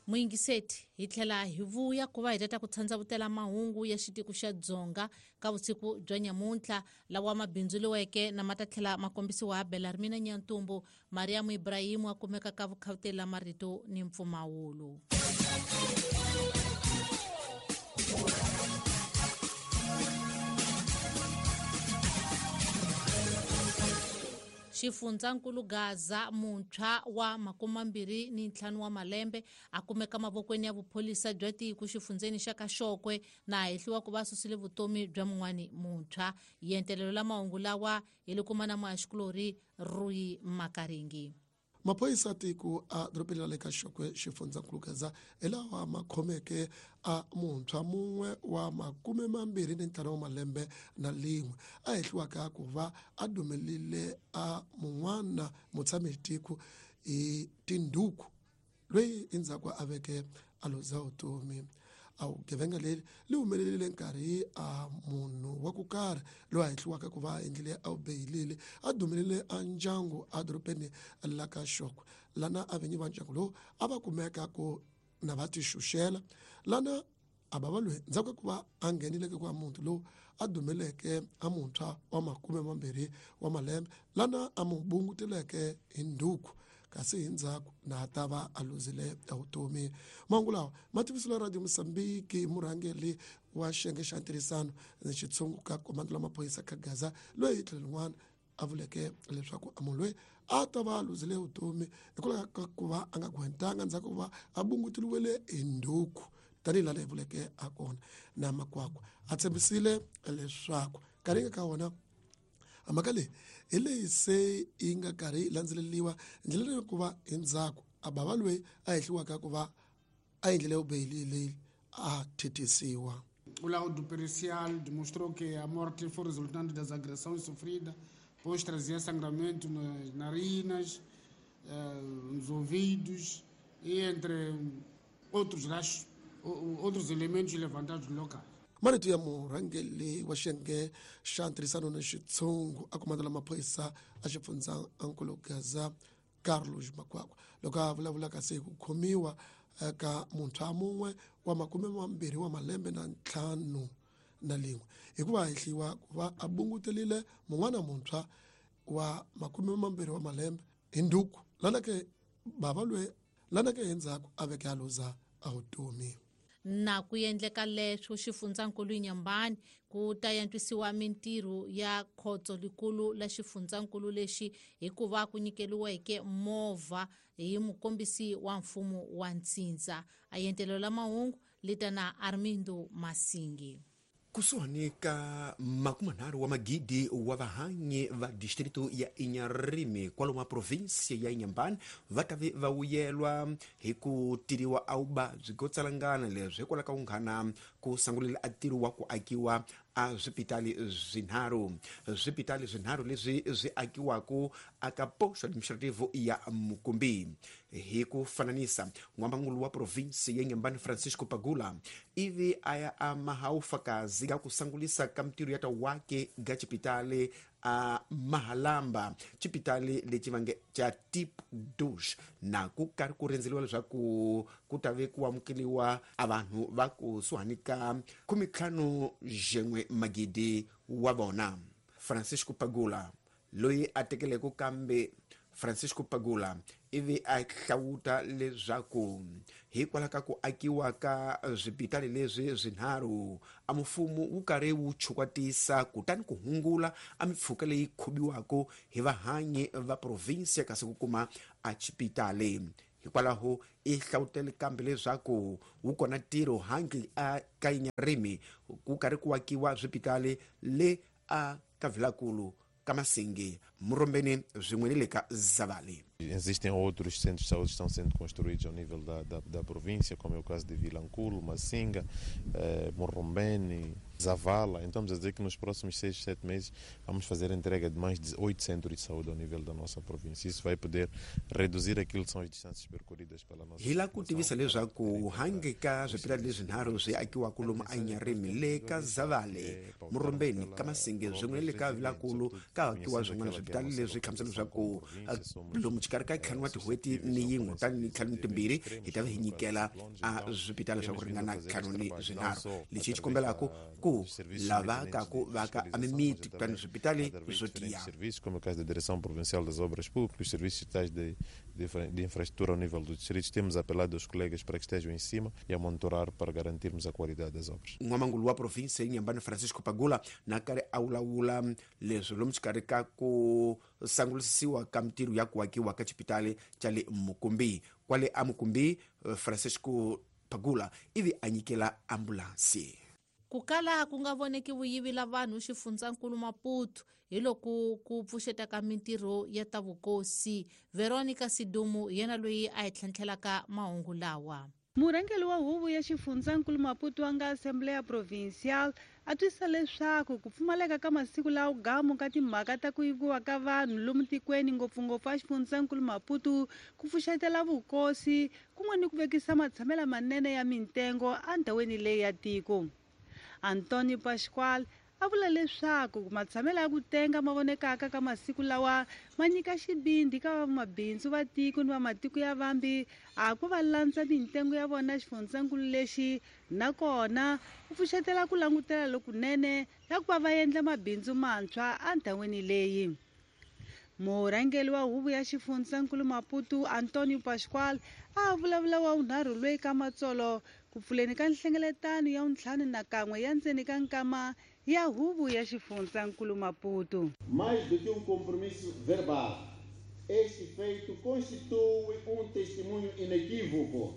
Muingiseti hi tlhela hi vuya ku va hi tata ku tshandzavutela mahungu ya xitiko xa dzonga ka vusiku bya nyamuntlha lawa ma bindzuriweke na ma ta tlhela ma kombisiwa Belarmina Nyantumbu, Mariamu Ibrahimu a kumeka ka vukhawuteli la marito ni mpfumawulo. Xifundzakulu Gaza muntshwa wa 25 wa malembe a kumeka mavokweni ya vupholisa bya tiko xifundzeni xa Kaxokwe na hehliwa ku va susile vutomi bya mun'wani muntshwa. Yentelelo la mahungu lawa hi le kuma na muhaxikulori Rui Makaringi. Maphorisa tiko a dropeni ra le Kaxokwe xifundzakulu Gaza hi lawa ma khomeke a muntshwa mun'we wa 25 wa malembe na lin'we a hehliwaka ku va a dumelile a mun'wana mutshami tiko hi tinduku loyi endzhaku a veke a luza vutomi. A vugevenga leri li humelelile nkarhi a munhu wa ku karhi loyi a hehliwaka ku va endlile a wu behilile a dumelele a ndyangu a doropeni la Kaxokwe lana a vinyi va ndyangu lowu a va kumeka ku na va tixuxela lana a bava loyi ndzhaku ku va a nghenileke ku munhu lowu a dumeleke a muntshwa wa 20 wa malembe lana a mu bunguteleke hi nduku kasi hi ndzhaku na ta va a luzile vutomi. Mahungu lawa ma tivisile Radio Mosambiki murhangeli wa xiyenge xa ntirhisano ni xitshungu ka komando la maphorisa ka Gaza loyi hi tlhelo lin'wana a vuleke leswaku a munhu loyi a ta va a luzile vutomi hikwalaho ka ku va a nga gwentanga ndzhaku ku va a bunguteliwele hi nduku tanihi laha hi vuleke a kona na makwakwa. A tshembisile leswaku nkarhi ka wona mhaka leyi hi leyi se yi nga karhi yi landzeleriwa ndlela leyi ku va endzhaku a bava loyi a hehliwaka ku va a endlile vubehi leyi a thithisiwa. O laudo pericial demonstrou que a morte foi resultante das agressões sofridas, pois trazia sangramento nas narinas, nos ouvidos e entre outros elementos levantados do local. Marito ya murhangeli wa xiyenge xa ntirhisano na xitshungu a komando la maphorisa a xifundzakulu Gaza Carlos Makwakwa loko a vulavula kasi ku khomiwa ka muntshwa mun'we wa 20 wa malembe na 5 na lin'we hikuva hehliwa ku va a bungutelile mun'wana muntshwa wa 20 wa malembe hi nduku lana ke bava loyi lana ke endzhaku a veke a luza a vutomi. Na ku endleka leswo xifundzakulu Nyambani ku ta yantswisiwa mintirho ya khotso likulu la xifundzakulu lexi hi ku va ku nyikeliweke movha hi mukombisi wa mfumo wa Ntsindza. A yentelelo la mahungu litana Armindo Masingi. Kusuhani ka 30 wa magidi wa vahanyi va distrito ya Inyarimi kwalomu provinsia ya Inhambane vatave vawuyelwa hi ku tiriwa aubabyi ko tsalangana leswi hikwalaho ka ku nghana ku sangulela a tiro wa ku akiwa a swipitali zwinharhu leswi swi akiwako aka posto administrativo ya Mukumbi. Hi ku fananisa n'wamangulu wa provinsi ya Inhambane Francisco Pagula ivi aya a mahaufakazi ga ku sangulisa ka mtiro ya wake ga chipitali a Mahalamba, chipitali lexi vange cha tip douche na ku kari ku rendzeliwa leswaku ku tave ku amukeliwa a vanhu va ku suhanika 15 magidi wa vona. Francisco Pagula loyi a tekeleko kambe Francisco Pagula ivi a hlawuta leswaku hikwalaho ka ku akiwa ka swipitali leswi swinharhu a mfumo wu karhi wu chukwatisa kutani ku hungula a mipfuka leyi khobiwako hi vahanyi va provinsia kasi ku kuma a chipitali. Hikwalaho i hlawutele kambe leswaku wu kona tiro handle a ka Inyarimi ku karhi ku akiwa swipitali le a Kavilakulu Kamasingi Murombeni zwin'weni ka Zavali. Existem outros centros de saúde que estão sendo construídos ao nível da província, como é o caso de Vilanculo, Masinga, Morrombeni, Zavala. Então, vamos dizer que nos próximos 6, 7 meses vamos fazer a entrega de mais de 8 centros de saúde ao nível da nossa província. Isso vai poder reduzir aquilo que são as distâncias percorridas pela nossa hila ku tivisa leswaku hangi ka swipitali leswinharhu swi akiwa kwalomu anyarimi le ka zavale murhombeni ka masinge zwin'we le ka vilakulu ka akiwa zwin'wana swipitali leswi khamisa leswaku lomu xikarhi ka ntlhanu wa tihweti ni yin'we tani ni ntlhanu ni timbirhi hi ta va hi nyikela a swipitali swa ku ringana ntlhanu ni swinharhu lexi hi xikombelaka ku lava kaku vaka a mimiti kutani swipitali swo tiya serviços, como é o caso da Direção Provincial das Obras Públicas, os serviços estatais de infraestrutura ao nível dos distritos, temos apelado aos colegas para que estejam em cima e a monitorar para garantirmos a qualidade das obras. n'wamangulu wa provinsi Inhambane Francisco Pagula na kari a wulawula leswi lomu xikarhi ka ku sangulisiwa ka mintirho ya ku akiwa ka xipitali xa le Mukumbi kwale a Mukumbi Francisco Pagula ivi a nyikela ambulansi. Ku kala ku nga voneki vuyivi la vanhu xifundzankulu Maputo hi loku ku pfuxeta ka mintirho ya ta vukosi. Veronica Sidumu yena loyi a hi tlhantlhelaka mahungu lawa. Murhangeri wa huvo ya xifundzankulu Maputo wa nga Assembleya Provincial a twisa leswaku ku pfumaleka ka masiku lawa gamu ka timhaka ta ku yiviwa ka vanhu lomu tikweni ngopfungopfu a xifundzankulu Maputo ku pfuxetela vukosi kun'we ni ku vekisa matshamelo manene ya mitengo a ndhawini leyi ya tiko. Antonio Pascual a vula leswaku matshamelo ya ku tenga ma vonekaka ka masiku lawa ma nyika xibindi ka vamabindzu va tiko ni va matiko ya vambi a ku va landza mitengo ya vona xifundzankulu lexi nakona u pfuxetela ku langutela lokunene ya ku va endla mabindzu mantshwa a ndhawini leyi. Murhangeri wa huvo ya xifundzankulu Maputo Antonio Pascual a vulavula wa unharhu loyi ka matsolo ku pfuleni ka nhlengeletano ya untlhanu na kan'we ya ndzeni ka nkama ya huvo ya xifundzankulu Maputo. Mais do que compromisso verbal, este feito constitui testemunho inequívoco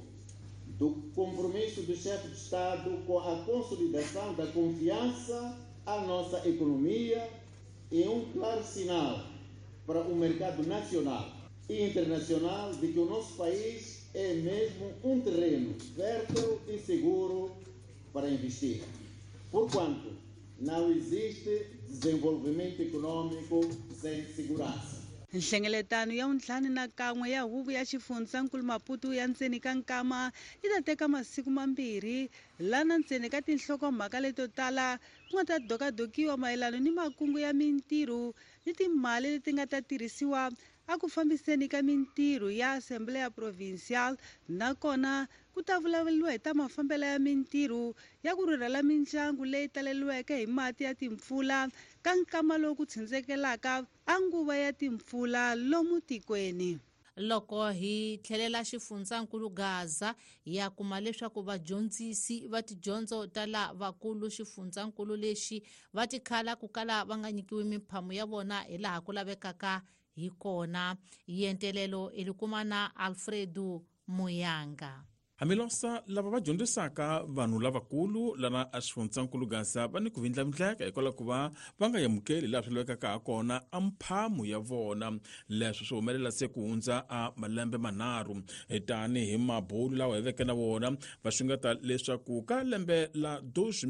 do compromisso do chefe de Estado com a consolidação da confiança à nossa economia e claro sinal para o mercado nacional e internacional de que o nosso país é mesmo terreno fértil e seguro para investir. Porquanto não existe desenvolvimento econômico sem segurança. Nhlengeletano ya untlhanu na kan'we ya huvo ya xifundzankulu Maputo ya ndzeni ka nkama yi ta teka masiku mambirhi lana ndzeni ka tinhlokomhaka leto tala ku nga ta dokadokiwa mayelana ni makungu ya mintirho ni timali leti nga ta tirhisiwa a ku fambiseni ka mintirho ya Assembleya Provincial nakona ku ta vulavuriwa hi ta mafambelo ya mintirho ya ku rhurhela mindyangu leyi taleliweke hi mati ya timpfula ka nkama lowu ku tshindzekelaka a nguva ya timpfula lomu tikweni. Loko hi tlhelela xifundzankulu Gaza ya kuma leswaku vadyondzisi va tidyondzo ta la vakulu xifundzankulu lexi va tikhala ku kala va nga nyikiwi miphamu ya vona hi laha ku lavekaka hi kona. Yentelelo ilikuma na Alfredo Muyanga. Hamilosa lava va dyondzisaka vanhu lavakulu lana a xifundzankulu Gaza va ni ku vindlavindleka hikwalaho ku va nga yamukeli laha swi lavekaka ha kona a mphamu ya vona. Leswi swi humelela se ku hundza a malembe manharhu tani hi mabulu lawa hi veke na vona va xungeta leswaku ka lembe la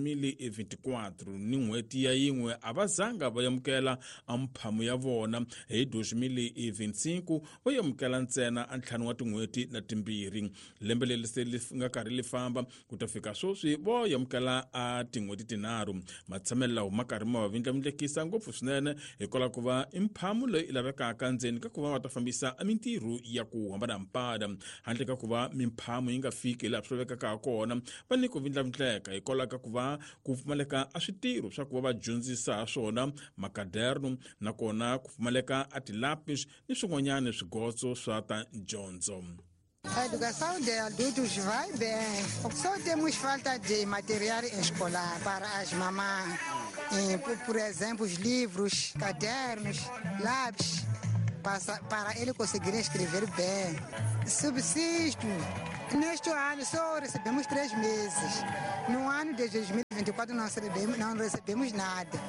2024 ni n'hweti ya yin'we a va zanga va yamukela a mphamu ya vona. Hi 2025 va yamukela ntsena a ntlhanu wa tin'hweti na timbirhi. Lembe leri nga karhi li famba ku ta fika swoswi vo yamukela a tin'hweti tinharhu. Matshamelo lawa ma karhi ma va vindlavindlekisa ngopfu swinene hikwalaho ku va i mphamu leyi i lavekaka ndzeni ka ku va va ta fambisa mintirho ya ku hambanahambana. Handle ka ku va mimphamu yi nga fiki laha swi lavekaka ha kona va ni ku vindlavindleka hikwalaho ka ku va ku pfumaleka a switirho swa ku va va dyondzisa ha swona makaderno nakona ku pfumaleka a tilapis ni swin'wanyana swigotso swa ta dyondzo. A educação de adultos vai bem, só temos falta de material escolar para as mamães, por exemplo, os livros, cadernos, lápis, para ele conseguir escrever bem. Subsídio, neste ano só recebemos 3 meses, no ano de 2024 não recebemos nada,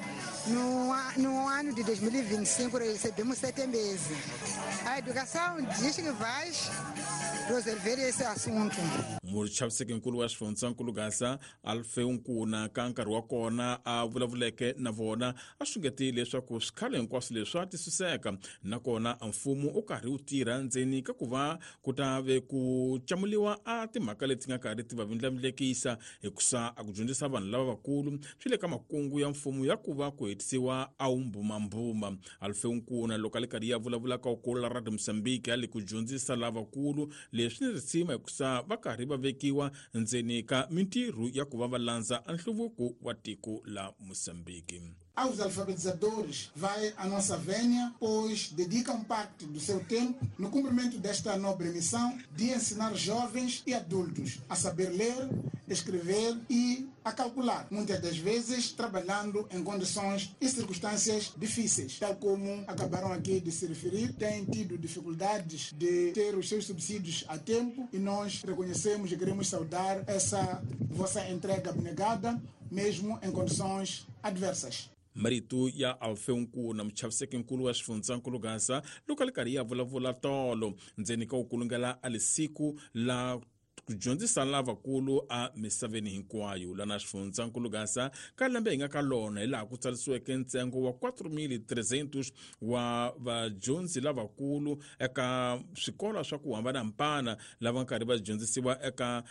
no ano de 2025 recebemos 7 meses. A educação diz que vai resolver esse assunto. muchavisekenkulu wa xifundzankulu Gaza Alfeu Nkuna ka nkarhi wa kona a vulavuleke na vona a xungetile leswaku swikhale hinkwaswo leswi a twisiseka nakona mfumo u karhi wu tirha ndzeni ka ku va ku ta ve ku camuliwa a timhaka leti nga karhi ti va vindlavindlekisa hikusa a ku dyondzisa vanhu lava vakulu swi le ka makungu ya mfumo ya ku va ku hetisiwa a wumbumambuma. Alfeu Nkuna loko a le karhi ya vulavula ka ukulu la Radio Mozambique ali ku dyondzisa lavakulu leswi ni ritsima hikusa va karhi va vekiwa ndzeni ka mintirho ya ku va va landza nhluvuko wa tiko la Moçambique. Aos alfabetizadores vai a nossa vénia, pois dedicam parte do seu tempo no cumprimento desta nobre missão de ensinar jovens e adultos a saber ler, escrever e a calcular, muitas das vezes trabalhando em condições e circunstâncias difíceis. Tal como acabaram aqui de se referir, têm tido dificuldades de ter os seus subsídios a tempo e nós reconhecemos e queremos saudar essa vossa entrega abnegada, mesmo em condições adversas. Marito ya Alfeu Nkuna muchavisekenkulu wa xifundzankulu Gaza loko ali karhi ya vulavula tolo ndzeni ka ukulungela alisiku la ku dyondzisa lavakulu a misaveni hinkwayo lana xifundzankulu Gaza ka lembe hi nga ka lona hi laha ku tsalisiweke ntsengo wa 4,300 wa vadyondzi lavakulu eka swikolo swa ku hambanahambana lava nkarhi va dyondzisiwa eka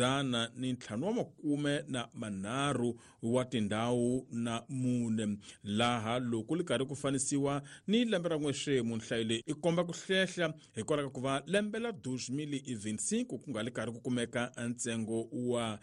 153 wa tindhawu na 4 laha loko li karhi ku fanisiwa ni lembe ra n'wexemu nhlayo leyi i komba ku hlehla hikwalaho ka ku va lembe la 2025 ku nga li karhi ku kumeka ntsengo wa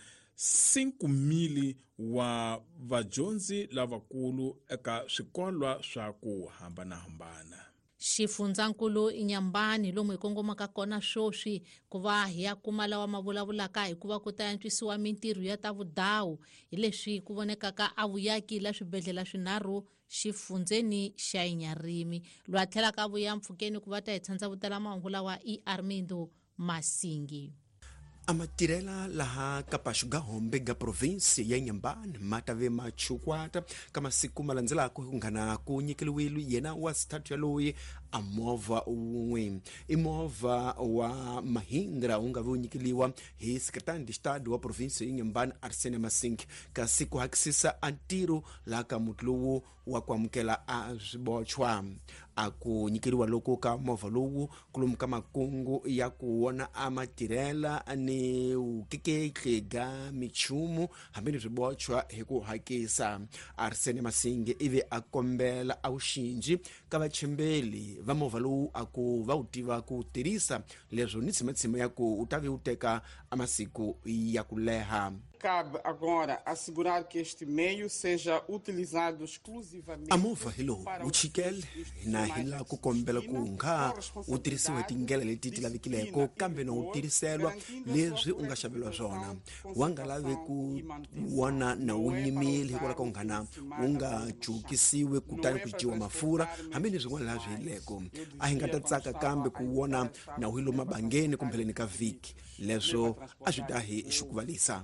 5,000 wa vadyondzi lavakulu eka swikolwa swa ku hambanahambana. Xifundzankulu Inyambani lomu hi kongomaka kona swoswi ku va hi ya kuma lawa ma vulavulaka hi ku va ku ta yantswisiwa mintirho ya ta vudawu hi leswi ku vonekaka a vuyaki la swibedhlela swinharhu xifundzeni xa Inyarimi loyi a tlhelaka a vuya mpfhukeni ku va ta hi tshandzavutela mahungu lawa Armindo Masingi. amatirela laha kapaxu ga hombe ga provinsi ya Inhambane matave machukwata ka masiku malandzelako ku nghana ku nyikeliwile yena wa statu ya loyi a movha un'we i movha wa Mahindra wu nga ve wu nyikeliwa hi sekretari de Estado wa provinsi ya Inhambane Arsene Masingi kasi ku hakisisa a ntirho laha ka muti lowu wa ku amukela a swibochwa a ku nyikeliwa loko ka movha lowu kulumu ka makungu ya ku wona a matirela ni ukekekle ga michumu hambi ni swibochwa hi ku hakisa. Arsene Masingi ivi a kombela a vuxinji ka vachembeli va movha lowu a ku va wu tiva ku tirhisa leswo ni tshimatsima ya ku u ta ve u teka a masiku ya ku leha. Cabe agora assegurar que este meio seja utilizado exclusivamente. A movha hi lowu wu chikele na hi la ku kombela ku nga wu tirhisiwa hi tindlela leti ti lavekileko kambe no wu tirhiselwa leswi u nga xaveliwa swona wa nga lavi ku wona na wu nyimile hikwalaho ka ku nghana wu nga jukisiwe kutani ku dyiwa mafurha hambi ni swin'wana laha swi hileko a hi nga ta tsaka kambe ku wona na wu hi lomu mabangeni kumbheleni ka vhiki leswo a swi ta hi xikuvalisa.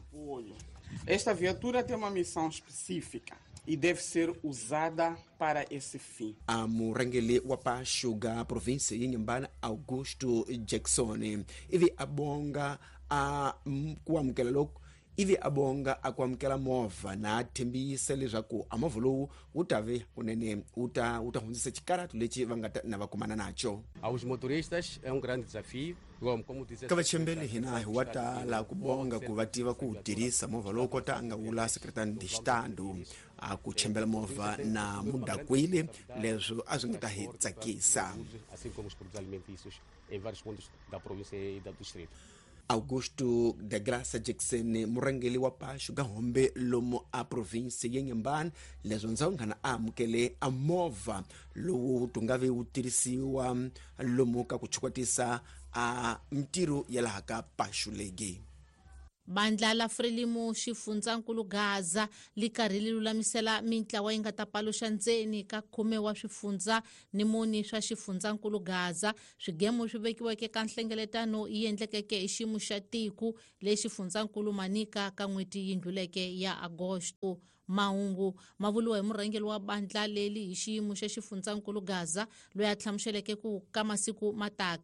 Esta viatura tem uma missão específica e deve ser usada para esse fim. A murangeli wa paxu ga provinsi ya Inhambane Augusto Jackson ivi abonga a kuamukela loko ivi abonga a kuamukela movha na thembisa leswaku a movha lowu wu ta ve kunene wu ta hundzisa chikaratu lexi va nga na va kumana nacho. Aos motoristas é grande desafio. Ka vachembeli hina hi wa tala ku bonga ku va tiva ku tirhisa movha lowu kota a nga vula sekretari de Estado a ku chembela movha na mudakwile leswo a swi nga ta hi tsakisa. Assim como os produtos alimentícios em vários pontos da província e do distrito. Augusto de Graça Jackson murangeli wa paxu ga hombe lomu a provinsi ya Inhambane leswo ndzawu nghana a amukele a movha lowu tungave wu tirhisiwa lomu ka ku chukwatisa a mintirho ya laha ka paxu legi. Bandla la Frelimo xifundzankulu Gaza li karhi li lulamisela mintlawa yi nga ta paluxa ndzeni ka 10 wa swifundza ni muni swa xifundzankulu Gaza. Swigemo swi vekiweke ka nhlengeletano yi endlekeke hi xiyimo xa tiko lexi xifundzankulu Manika ka n'hweti yi ndluleke ya Agosto. Mahungu mavuliwa hi murhangeli wa bandla leli hi xiyimo xa xifundzankulu Gaza loyi a tlhamuxeleke ku ka masiku mataka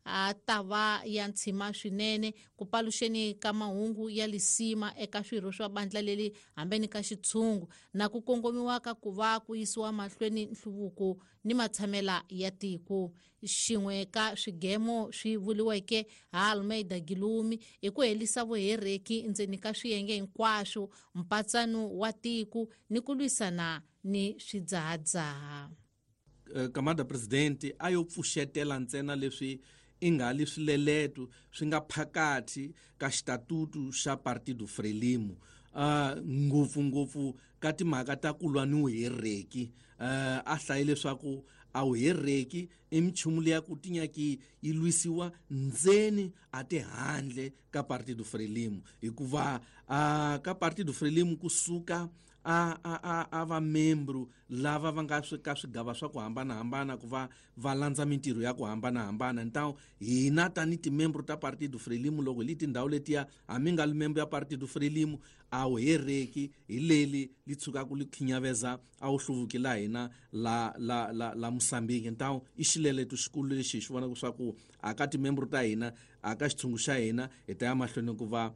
a ta va ya ntshima swinene ku paluxeni ka mahungu ya lisima eka swirho swa bandla leri hambeni ka xitshungu na ku kongomiwaka ku va ku yisiwa mahlweni nhluvuko ni matshamela ya tiko. Xin'we ka swigemo swi vuliweke ha Almeida Gilumi i ku helisa vuhereki ndzeni ka swiyenge hinkwaswo, mpatsano wa tiko ni ku lwisana ni swidzahadzaha. Kamada presidente a yo pfuxetela ntsena leswi i nga li swileleto swi nga phakati ka xitatutu xa Partido Frelimo, ngopfungopfu ka timhaka ta ku lwa ni vuhereki. A hlaye leswaku a vuhereki i minchumu leya ku tinyaki yi lwisiwa ndzeni a tihandle ka Partido Frelimo, hikuva ka Partido Frelimo kusuka a va membro lava va nga ka swigava swa ku hambanahambana ku va landza mintirho ya ku hambanahambana. Então hina tani timembro ta Partido Frelimo loko li tindhawu letiya hambi nga li membro ya Partido Frelimo a vuhereki hi leli li tshukaka li khinyaveza a wu hluvuki la hina la Mosambiki. Então i xileleto xikulu lexi hi xi vonaka swa ku aka timembro ta hina aka xitshungu xa hina hi ta ya mahlweni ku va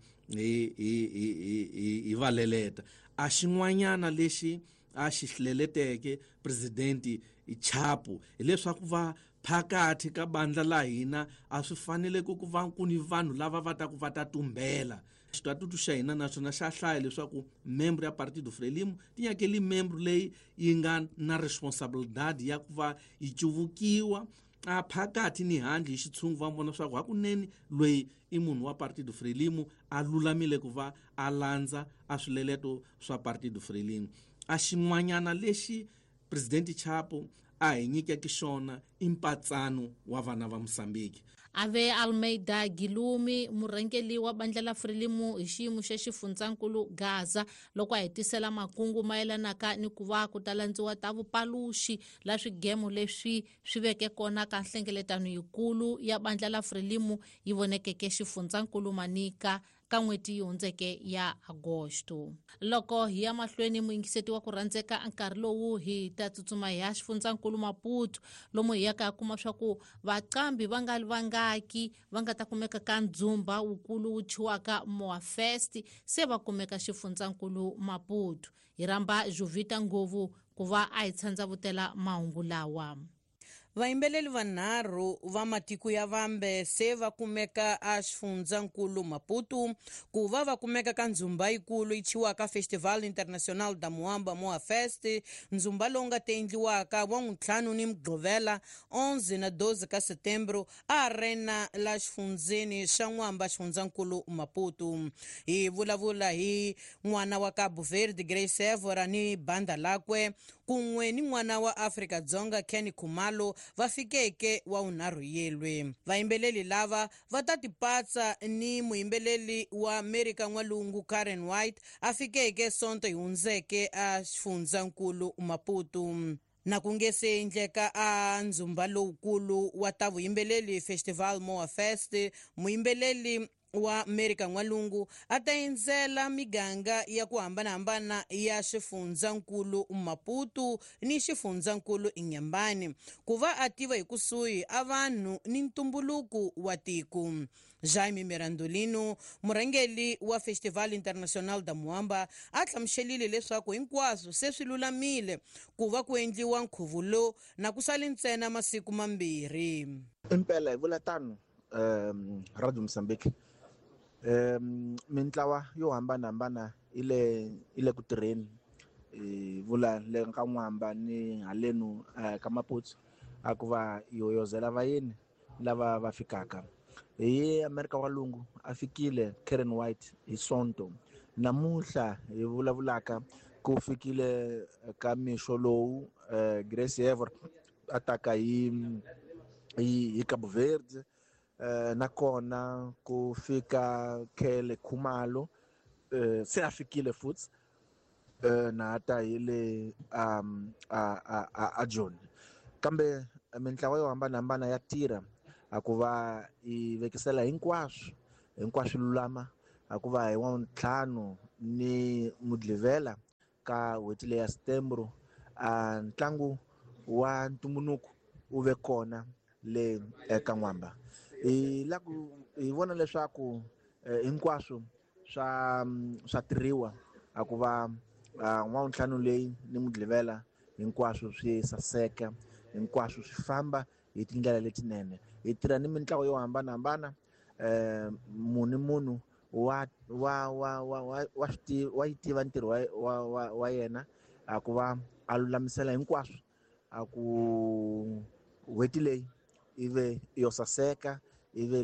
hi va leleta. A xin'wanyana lexi a xi hleleteke presidenti Chapo hileswaku va phakati ka bandla la hina a swi faneleke ku va ku ni vanhu lava va ta ku va ta tumbela. Xitatutu xa hina naswona xa hlaya leswaku membro ya Partido Frelimo tinyakeli membro leyi yi nga na responsabilidade ya ku va yi cuvukiwa a phakati ni handle hi xitshungu va vona swaku hakunene loyi i munhu wa Partido Frelimo a lulamile ku va a landza a swileleto swa Partido Frelimo. A xin'wanyana lexi presidente Chapo a hi nyikeke xona i mpatsano wa vana va Mosambiki. Ave Almeida Gilumi, murhangeli wa bandla la Frelimo hi xiyimo xa xifundzankulu Gaza, loko a hetisela makungu mayelanaka ni ku va ku talandziwa ta vupaluxi la swigemo leswi swi veke kona ka nhlengeletano yikulu ya bandla la Frelimo yi vonekeke xifundzankulu Manika ka n'weti yi hundzeke ya Agosto. Loko hi ya mahlweni muingiseti wa ku rhandzeka nkarhi lowu hi ta tsutsuma hi ya xifundzankulu Maputo lomu hi yaka kuma swa ku vaqambi va nga vangaki va nga ta kumeka ka ndzumba wukulu wu chiwaka Moa Fest se va kumeka xifundzankulu Maputo. Hi ramba Jovita Ngovu ku va a hi tshandzavutela mahungu lawa. Vaimbeleli vanharhu va matiko ya vambe se va kumeka a xifundzankulu Maputo ku va kumeka ka ndzumba yikulu yi chiwaka Festival International da Muamba Moa Fest, ndzumba lowu nga endliwaka wa n'witlhanu ni Mgqivela 11 na 12 ka Setembro a arena la xifundzeni xa N'wamba xifundzankulu Maputo. Hi vulavula hi n'wana wa Cabo Verde Grace Evora ni banda lakwe kun'we ni n'wana wa Afrika-Dzonga Kenny Khumalo va fikeke wa unharhu yelwe. Vaimbeleli lava va ta tipatsa ni muimbeleli wa America N'walungu Karen White a fikeke sonto hi hundzeke a xifundzankulu Maputo. Na ku nge se endleka a ndzumba lowukulu wa ta vuyimbeleli Festival Moa Fest, muimbeleli wa America N'walungu a ta endzela miganga ya ku hambanahambana ya xifundzankulu Maputo ni xifundzankulu Inhambane ku va a tiva hi kusuhi a vanhu ni ntumbuluko wa tiko. Jaime Mirandolino, murhangeli wa Festival International da Muamba, a hlamuxelile leswaku hinkwaswo se swi lulamile ku va ku endliwa nkhuvo lowu na ku sali ntsena masiku mambirhi. Impela hi vula tano Radio Mozambique mintlawa yo hambanahambana ile ku tirheni vula le ka N'wamba ni halenu ka Maputo a ku va yoyozela vayeni lava va fikaka. Hi America N'walungu a fikile Karen White hi sonto. Namuhla hi vulavulaka ku fikile ka mixo lowu Grace Evora ataka hi Cabo Verde. Nakona ku fika Kenny Khumalo se a fikile futhi na ata ile a John. Kambe mintlawa yo hambanahambana ya tirha a ku va i vekisela hinkwaswo lulama a ku va hi wa ntlhanu ni Mgqivela ka n'hweti leyi ya Setembro ntlangu wa ntumbuluko u ve kona le eka N'wamba. hi vona leswaku hinkwaswo swa tirhiwa a ku va n'wantlhanu leyi ni Mudlivela hinkwaswo swi saseka, hinkwaswo swi famba hi tindlela letinene. Hi tirha ni mitlawa yo hambanahambana, munhu wa yi tiva ntirho wa yena a ku va a lulamisela hinkwaswo a ku n'hweti leyi ive yo saseka, ive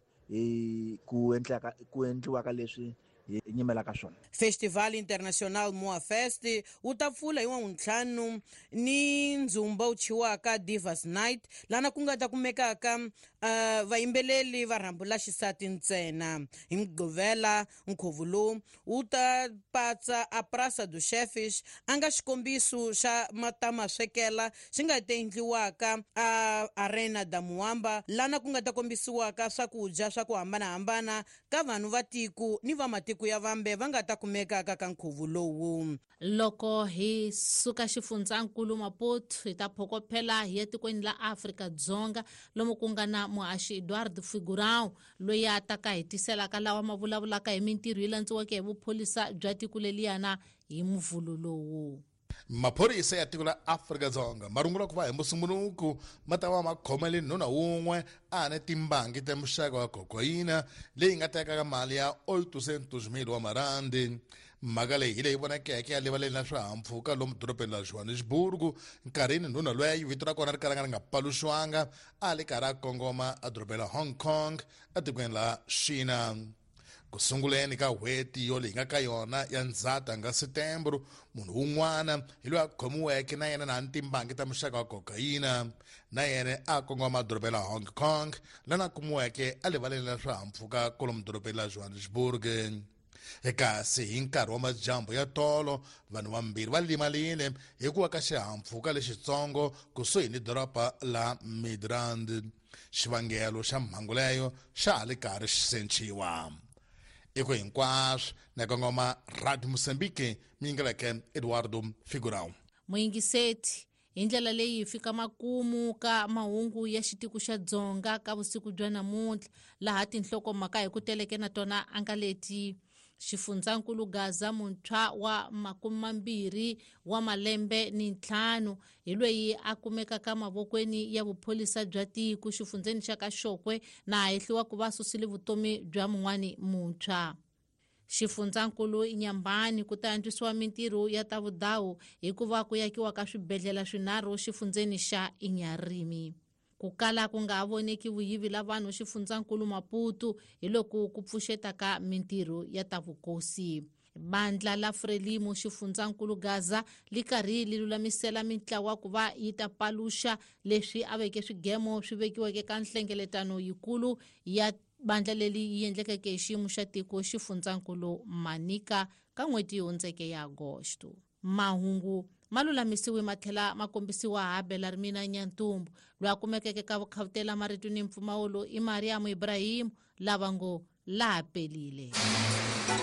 leyi ku endliwaka leswi hi nyimelaka swona. Festival International Moa Fest wu ta pfula hi N'wauntlhanu ni ndzumba wu chiwaka Divas Night, lana ku nga ta kumekaka vayimbeleri va rhambula xisati ntsena. Hi Mugqivela nkhuvo lowu wu ta patsa a Praça do Chefes a nga xikombiso xa maswekela xi nga ta endliwaka a Arena da Muamba, lana ku nga ta kombisiwaka swakudya swa ku hambanahambana ka vanhu va tiko ni va matiko ya vambe va nga ta kumekaka ka nkhuvo lowu. Loko hi suka xifundzankulu Maputo hi ta phokopela hi ya tikweni la Afrika-Dzonga lomu ku nga na muhaxi Eduardo Figurão loyi a ta ka hi tiselaka lawa ma vulavulaka hi mintirho yi landziweke hi vupholisa bya tiko leliyana hi muvhulo lowu. Maphorisa ya tiko la Afrika-Dzonga marungula ku va hi musumbunuku ma ta va ma khomele nuna wun'we a ne timbangi ta muxaka wa kokaina leyi nga tekaka mali ya 800,000 wa marandi. Mhaka leyi hi leyi vonakeke ya livaleni na swihahampfhuka lomu dorobeni la Johannesburg nkarhini nuna loyi vito ra kona ri kala nga paluxiwanga a le karhi a kongoma a dorobeni la Hong Kong etikweni la China. Ku sunguleni ka n'hweti yo leyi nga ka yona ya Ndzhati nga Setembro, munhu wun'wana hi loyi a khomiweke na yena na timbangi ta muxaka wa kokaina na yena a kongoma dorobeni la Hong Kong lana kumiweke a livaleni la swihahampfhuka kolomu dorobeni la Johannesburg. Kasi hi nkarhi wa majambu ya tolo vanhu vambirhi va limalile hi ku wa ka xihahampfhuka lexitsongo kusuhi ni doroba la Midrand. Xivangelo xa mhangu leyo xa ha le karhi xi senciwa. Iko hinkwaswo na kongoma Radio Mozambique mingeleke Eduardo Figurão. Muyingiseti hi ndlela leyi hi fika makumu ka mahungu ya xitiku xa Dzonga ka vusiku bya namuntlha laha tinhlokomhaka hi ku teleke na tona a nga leti. Xifundzankulu Gaza muntshwa wa 25 wa malembe ni 5 hi loyi a kumekaka mavokweni ya vupholisa bya tiko xifundzeni xa ka Xokwe na hehliwa ku va susile vutomi bya mun'wani muntshwa. Xifundzankulu Nyambani ku ta antswisiwa mintirho ya ta vudawu hi ku va ku yakiwa ka swibedhlela swinharhu xifundzeni xa Inyarimi. Ku kala ku nga voneki vuyivi la vanhu xifundzankulu Maputo hi loko ku pfuxetaka mintirho ya ta vukosi. Bandla la Frelimo xifundzankulu Gaza li karhi li lulamisela mitlawa ku va yi ta paluxa leswi a veke swigemo swi vekiweke ka nhlengeletano yikulu ya bandla leri yi endlekeke hi xiyimo xa tiko xifundzankulu Manika ka n'hweti yo hundzeke ya Agosto. Mahungu ma lulamisiwe matlhela ma kombisiwa ha Belarmina Nyantumbu loyi a kumekeke ka vukhawutela marito ni mpfumawulo i Mariamu Ibrahim lava ngo laha pelile.